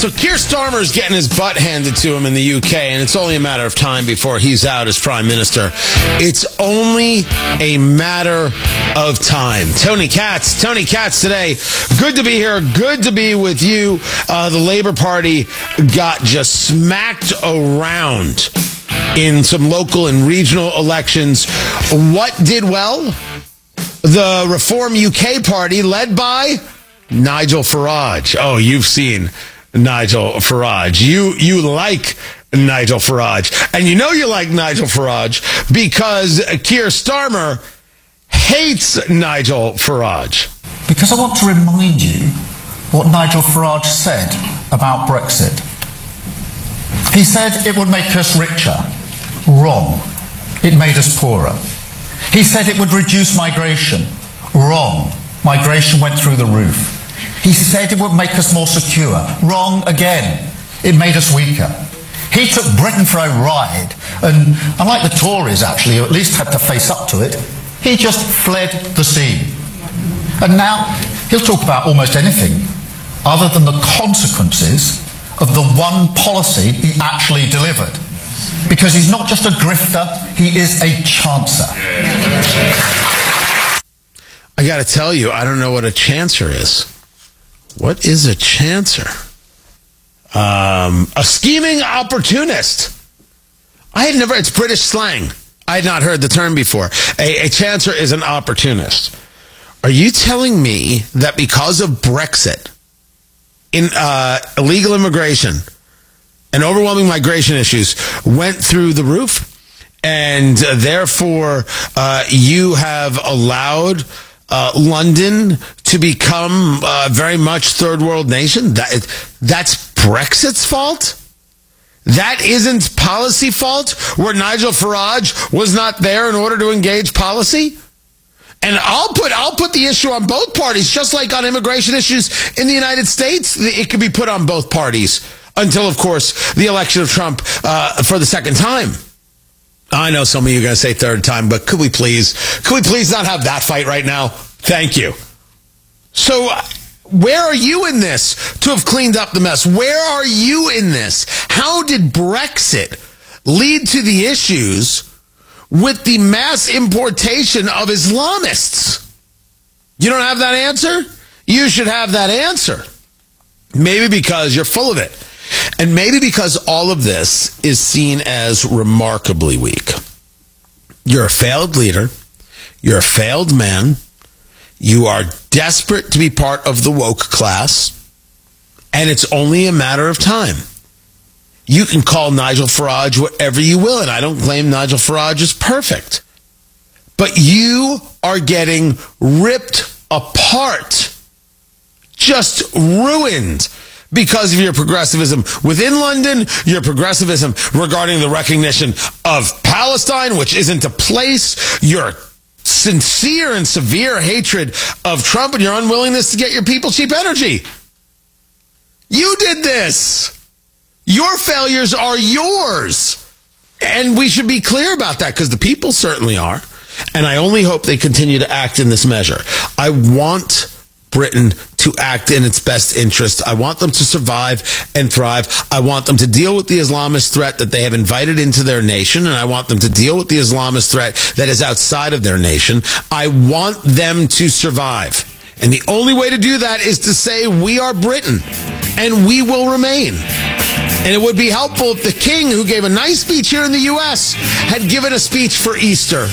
So Keir Starmer's getting his butt handed to him in the UK, and it's only a matter of time before he's out as Prime Minister. It's only a matter of time. Tony Katz today. Good to be here. Good to be with you. The Labour Party got just smacked around in some local and regional elections. What did well? The Reform UK Party, led by Nigel Farage. Oh, you've seen Nigel Farage. You like Nigel Farage. And you know you like Nigel Farage because Keir Starmer hates Nigel Farage. Because I want to remind you what Nigel Farage said about Brexit. He said it would make us richer. Wrong. It made us poorer. He said it would reduce migration. Wrong. Migration went through the roof. He said it would make us more secure. Wrong again. It made us weaker. He took Britain for a ride, and unlike the Tories, actually, who at least had to face up to it, he just fled the scene. And now he'll talk about almost anything other than the consequences of the one policy he actually delivered. Because he's not just a grifter, he is a chancer. I got to tell you, I don't know what a chancer is. What is a chancer? A scheming opportunist. It's British slang. I had not heard the term before. A chancer is an opportunist. Are you telling me that because of Brexit, in illegal immigration and overwhelming migration issues went through the roof, and therefore you have allowed London to become very much third world nation? That's Brexit's fault? That isn't policy fault, where Nigel Farage was not there in order to engage policy? And I'll put the issue on both parties, just like on immigration issues in the United States. It could be put on both parties until, of course, the election of Trump for the second time. I know some of you are going to say third time, but could we please not have that fight right now? Thank you. So where are you in this to have cleaned up the mess? Where are you in this? How did Brexit lead to the issues with the mass importation of Islamists? You don't have that answer? You should have that answer. Maybe because you're full of it. And maybe because all of this is seen as remarkably weak. You're a failed leader. You're a failed man. You are desperate to be part of the woke class. And it's only a matter of time. You can call Nigel Farage whatever you will, and I don't claim Nigel Farage is perfect. But you are getting ripped apart, just ruined, because of your progressivism within London, your progressivism regarding the recognition of Palestine, which isn't a place, your sincere and severe hatred of Trump, and your unwillingness to get your people cheap energy. You did this. Your failures are yours. And we should be clear about that, because the people certainly are. And I only hope they continue to act in this measure. I want Britain to act in its best interest. I want them to survive and thrive. I want them to deal with the Islamist threat that they have invited into their nation, and I want them to deal with the Islamist threat that is outside of their nation. I want them to survive. And the only way to do that is to say we are Britain, and we will remain. And it would be helpful if the king, who gave a nice speech here in the U.S., had given a speech for Easter.